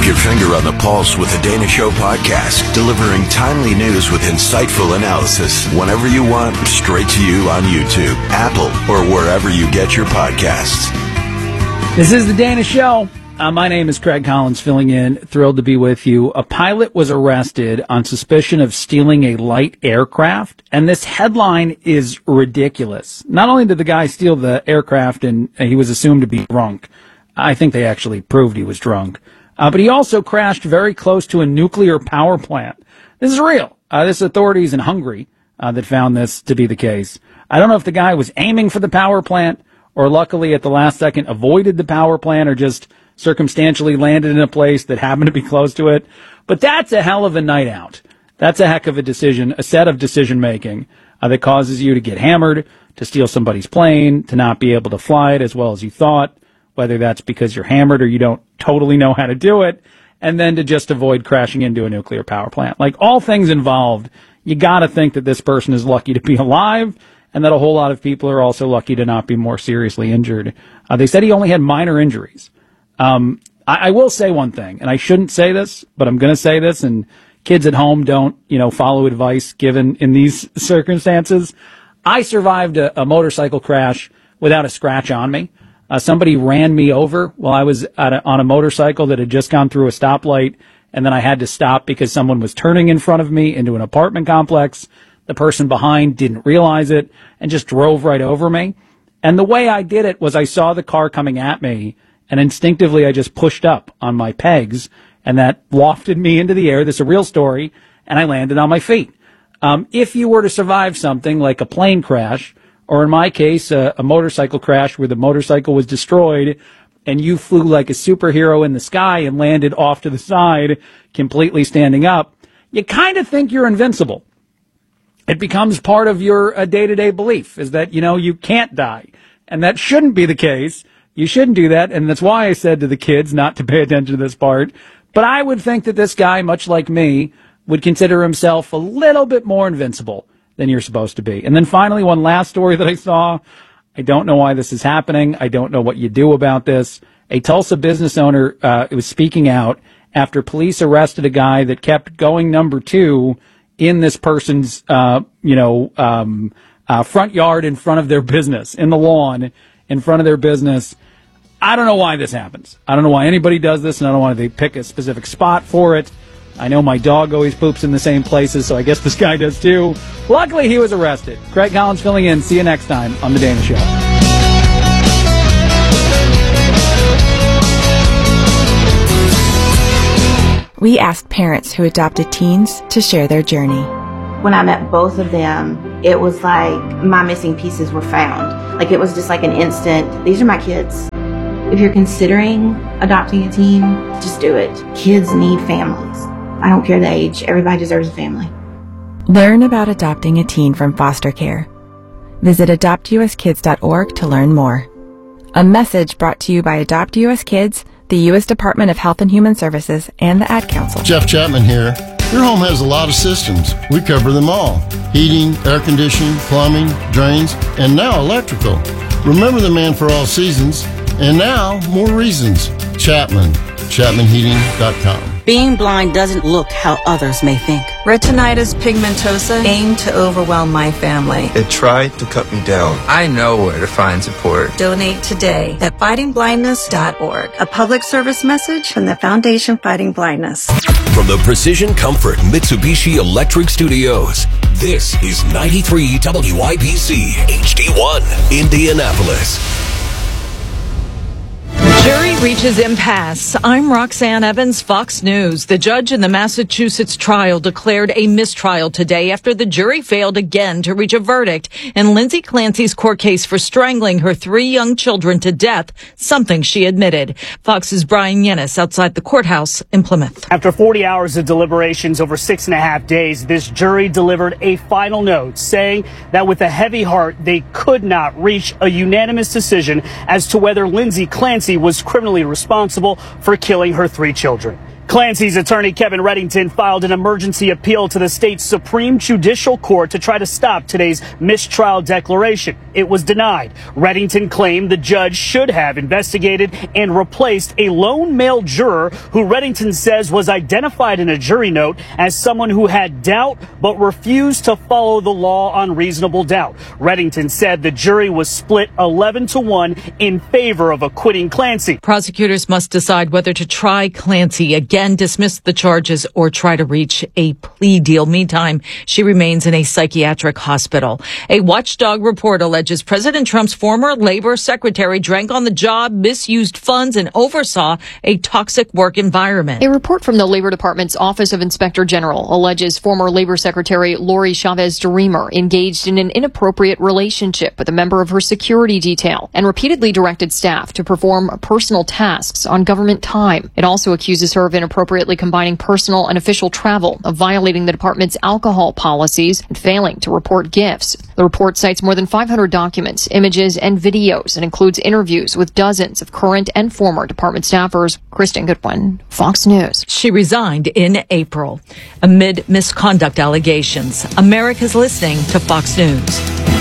Keep your finger on the pulse with the Dana Show podcast, delivering timely news with insightful analysis whenever you want, straight to you on YouTube, Apple, or wherever you get your podcasts. This is the Dana Show. My name is Craig Collins, filling in. Thrilled to be with you. A pilot was arrested on suspicion of stealing a light aircraft, and this headline is ridiculous. Not only did the guy steal the aircraft and he was assumed to be drunk, I think they actually proved he was drunk, but he also crashed very close to a nuclear power plant. This is real. This authorities in Hungary that found this to be the case. I don't know if the guy was aiming for the power plant or luckily at the last second avoided the power plant or just circumstantially landed in a place that happened to be close to it. But that's a hell of a night out. That's a heck of a decision, a set of decision making that causes you to get hammered, to steal somebody's plane, to not be able to fly it as well as you thought, whether that's because you're hammered or you don't totally know how to do it, and then to just avoid crashing into a nuclear power plant. Like, all things involved, you got to think that this person is lucky to be alive, and that a whole lot of people are also lucky to not be more seriously injured. They said he only had minor injuries. I will say one thing, and I shouldn't say this, but I'm going to say this, and kids at home don't, follow advice given in these circumstances. I survived a motorcycle crash without a scratch on me. Somebody ran me over while I was on a motorcycle that had just gone through a stoplight, and then I had to stop because someone was turning in front of me into an apartment complex. The person behind didn't realize it and just drove right over me. And the way I did it was I saw the car coming at me, and instinctively I just pushed up on my pegs, and that wafted me into the air. This is a real story, and I landed on my feet. If you were to survive something like a plane crash, or in my case, a motorcycle crash where the motorcycle was destroyed, and you flew like a superhero in the sky and landed off to the side, completely standing up, you kind of think you're invincible. It becomes part of your day-to-day belief, is that, you can't die. And that shouldn't be the case. You shouldn't do that, and that's why I said to the kids not to pay attention to this part. But I would think that this guy, much like me, would consider himself a little bit more invincible than you're supposed to be. And then finally, one last story that I saw. I don't know why this is happening. I don't know what you do about this. A Tulsa business owner was speaking out after police arrested a guy that kept going number 2 in this person's, front yard in front of their business, in the lawn in front of their business. I don't know why this happens. I don't know why anybody does this, and I don't know why they pick a specific spot for it. I know my dog always poops in the same places, so I guess this guy does too. Luckily, he was arrested. Craig Collins filling in. See you next time on The Dana Show. We asked parents who adopted teens to share their journey. When I met both of them, it was like my missing pieces were found. Like, it was just like an instant, these are my kids. If you're considering adopting a teen, just do it. Kids need families. I don't care the age. Everybody deserves a family. Learn about adopting a teen from foster care. Visit adoptuskids.org to learn more. A message brought to you by Adopt US Kids, the U.S. Department of Health and Human Services, and the Ad Council. Jeff Chapman here. Your home has a lot of systems. We cover them all. Heating, air conditioning, plumbing, drains, and now electrical. Remember the man for all seasons, and now more reasons. Chapman. ChapmanHeating.com. Being blind doesn't look how others may think. Retinitis pigmentosa aimed to overwhelm my family. It tried to cut me down. I know where to find support. Donate today at fightingblindness.org. A public service message from the Foundation Fighting Blindness. From the Precision Comfort Mitsubishi Electric Studios, this is 93 WIBC HD1, Indianapolis. Jury reaches impasse. I'm Roxanne Evans, Fox News. The judge in the Massachusetts trial declared a mistrial today after the jury failed again to reach a verdict in Lindsay Clancy's court case for strangling her 3 young children to death, something she admitted. Fox's Brian Yennis outside the courthouse in Plymouth. After 40 hours of deliberations over 6.5 days, this jury delivered a final note saying that with a heavy heart, they could not reach a unanimous decision as to whether Lindsay Clancy was criminally responsible for killing her 3 children. Clancy's attorney, Kevin Reddington, filed an emergency appeal to the state's Supreme Judicial Court to try to stop today's mistrial declaration. It was denied. Reddington claimed the judge should have investigated and replaced a lone male juror who Reddington says was identified in a jury note as someone who had doubt but refused to follow the law on reasonable doubt. Reddington said the jury was split 11-1 in favor of acquitting Clancy. Prosecutors must decide whether to try Clancy again, dismiss the charges, or try to reach a plea deal. Meantime, she remains in a psychiatric hospital. A Watchdog report alleges President Trump's former labor secretary drank on the job, misused funds, and oversaw a toxic work environment. A report from the Labor Department's Office of Inspector General alleges former Labor Secretary Lori Chavez-DeRemer engaged in an inappropriate relationship with a member of her security detail and repeatedly directed staff to perform personal tasks on government time. It also accuses her of inappropriately combining personal and official travel, of violating the department's alcohol policies, and failing to report gifts. The report cites more than 500 documents, images, and videos, and includes interviews with dozens of current and former department staffers. Kristen Goodwin, Fox News. She resigned in April amid misconduct allegations. America's listening to Fox News.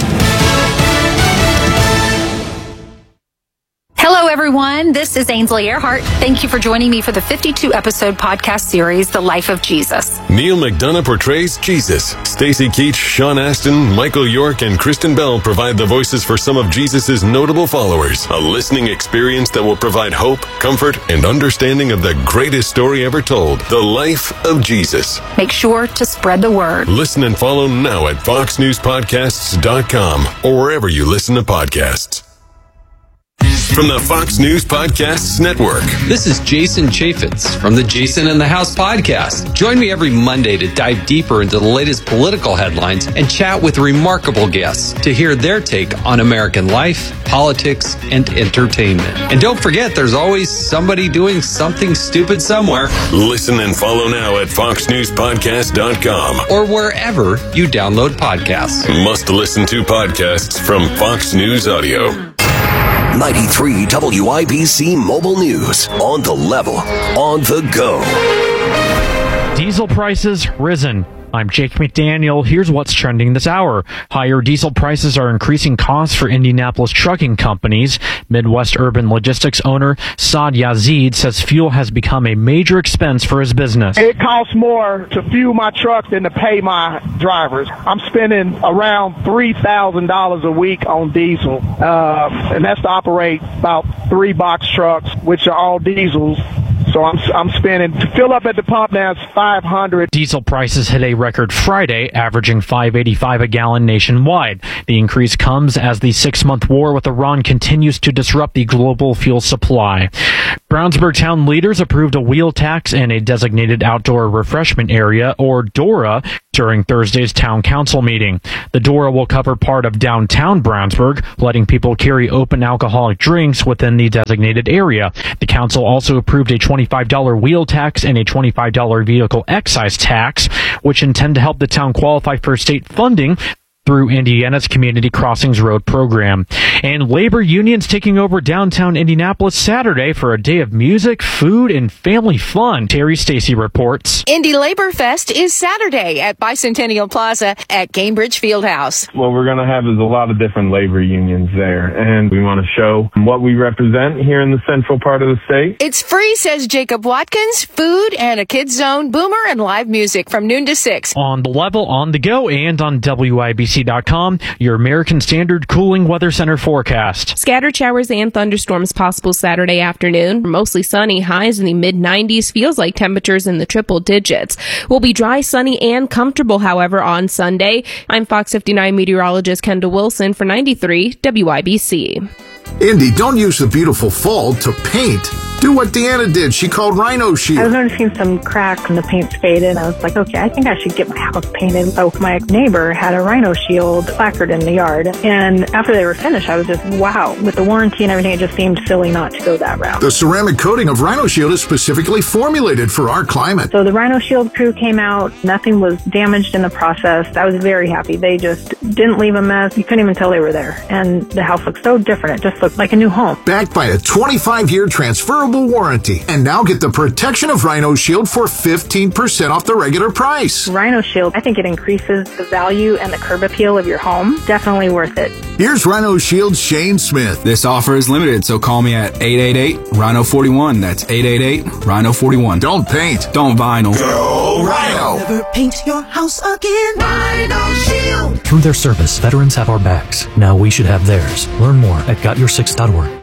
Hello, everyone. This is Ainsley Earhart. Thank you for joining me for the 52-episode podcast series, The Life of Jesus. Neil McDonough portrays Jesus. Stacey Keach, Sean Astin, Michael York, and Kristen Bell provide the voices for some of Jesus' notable followers. A listening experience that will provide hope, comfort, and understanding of the greatest story ever told, The Life of Jesus. Make sure to spread the word. Listen and follow now at foxnewspodcasts.com or wherever you listen to podcasts. From the Fox News Podcasts Network. This is Jason Chaffetz from the Jason in the House podcast. Join me every Monday to dive deeper into the latest political headlines and chat with remarkable guests to hear their take on American life, politics, and entertainment. And don't forget, there's always somebody doing something stupid somewhere. Listen and follow now at foxnewspodcast.com or wherever you download podcasts. Must listen to podcasts from Fox News Audio. 93 WIBC Mobile News. On the level, on the go. Diesel prices risen. I'm Jake McDaniel. Here's what's trending this hour. Higher diesel prices are increasing costs for Indianapolis trucking companies. Midwest Urban Logistics owner Saad Yazid says fuel has become a major expense for his business. It costs more to fuel my truck than to pay my drivers. I'm spending around $3,000 a week on diesel, and that's to operate about 3 box trucks, which are all diesels. So I'm spending, to fill up at the pump now, it's $500. Diesel prices hit a record Friday, averaging $5.85 a gallon nationwide. The increase comes as the 6-month war with Iran continues to disrupt the global fuel supply. Brownsburg town leaders approved a wheel tax and a designated outdoor refreshment area, or DORA, during Thursday's town council meeting. The DORA will cover part of downtown Brownsburg, letting people carry open alcoholic drinks within the designated area. The council also approved a $25 wheel tax and a $25 vehicle excise tax, which intend to help the town qualify for state funding through Indiana's Community Crossings Road program. And labor unions taking over downtown Indianapolis Saturday for a day of music, food, and family fun. Terry Stacy reports. Indy Labor Fest is Saturday at Bicentennial Plaza at Cambridge Fieldhouse. What we're going to have is a lot of different labor unions there, and we want to show what we represent here in the central part of the state. It's free, says Jacob Watkins. Food and a kids zone, boomer, and live music from noon to 6. On the level, on the go, and on WIBC.com, your American Standard Cooling Weather Center forecast. Scattered showers and thunderstorms possible Saturday afternoon. Mostly sunny, highs in the mid-90s. Feels like temperatures in the triple digits. Will be dry, sunny, and comfortable, however, on Sunday. I'm Fox 59 meteorologist Kendall Wilson for 93 WIBC. Indy, don't use the beautiful fall to paint. Do what Deanna did. She called Rhino Shield. I was noticing some cracks and the paint's faded. I was like, okay, I think I should get my house painted. So my neighbor had a Rhino Shield placard in the yard. And after they were finished, I was just, wow. With the warranty and everything, it just seemed silly not to go that route. The ceramic coating of Rhino Shield is specifically formulated for our climate. So the Rhino Shield crew came out. Nothing was damaged in the process. I was very happy. They just didn't leave a mess. You couldn't even tell they were there. And the house looked so different. It just looked like a new home. Backed by a 25-year transferable affordable warranty. And now get the protection of Rhino Shield for 15% off the regular price. Rhino Shield, I think it increases the value and the curb appeal of your home. Definitely worth it. Here's Rhino Shield's Shane Smith. This offer is limited, so call me at 888-RHINO-41. That's 888-RHINO-41. Don't paint. Don't vinyl. Go Rhino! Never paint your house again. Rhino Shield. Through their service, veterans have our backs. Now we should have theirs. Learn more at GotYour6.org.